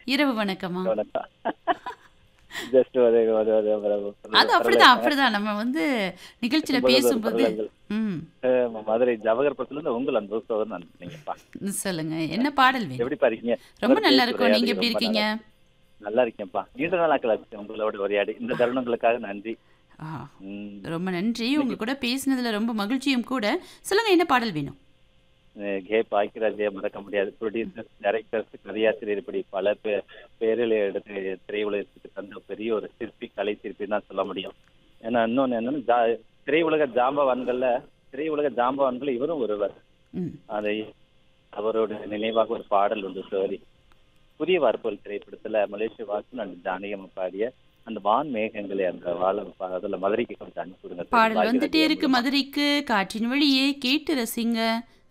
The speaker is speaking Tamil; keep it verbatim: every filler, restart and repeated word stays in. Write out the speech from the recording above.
இரவு வணக்கமா? வணக்கம். ஜஸ்ட் ஒரு ஒரு ஒரு ஒரு அது ஒரு அப்படிதான், பரவலாக அப்படிதான். நம்ம வந்து நிகழ்ச்சியில பேசும்பொழுது ஒரு பேசும்போது பரவலங்கள். ம். அ மதுரை ஜவஹர்புரத்துலேருந்து உங்கள் அன்பு சகோதரன் நான் பேசுறேங்க அப்பா. சொல்லுங்க. என்ன பாடல் வேணும்? எப்படிப்பா இருக்கீங்க? ரொம்ப உங்களோட நல்லா பேசி இருக்கோம். நீங்க உரையாடி எப்படி ரொம்ப இருக்கீங்க? நல்லா இருக்கு. நல்லா இருக்கேன்ப்பா. நீண்ட நாளாக்கள் ஆச்சு உங்களோட உரையாடி. இந்த தருணங்களுக்காக நன்றி. ஆ. ம். ரொம்ப நன்றி. உங்க இன்னைக்கு கூட பேசினதுல ரொம்ப மகிழ்ச்சியும் கூட. சொல்லுங்க என்ன பாடல் வேணும்? அ கே பாக்கியராஜை மறக்க முடியாது. புரொடியூசர்ஸ், டைரக்டர்ஸ், கதையாசிரியர் இப்படி பல பே பேர்களை எடுத்து திரையுலகத்துக்கு தந்த பெரிய ஒரு சிற்பி, கலை சிற்பின்னு தான் சொல்ல முடியும். ஏன்னா இன்னொன்னு என்னன்னா, ஜா திரையுலக ஜாம்பவான்கள்ல திரையுலக ஜாம்பவான்கள் இவரும் ஒருவர். ம். அதை அவரோட நினைவாக ஒரு பாடல் உண்டு சோரி. புதிய வார்ப்புகள் திரைப்படத்துல மலேசிய வாசன் அண்ட் ஜானகி பாடிய அந்த வான் மேகங்களே அந்த வாழ அதுல மதுரைக்கு கொஞ்சம் அனுப்பி விடுங்க சரி பாடல் வந்துட்டே பாக்கியராஜ் இருக்கு மூலமா. மதுரைக்கு. காற்றின் வழியே கேட்டு ரசிங்க.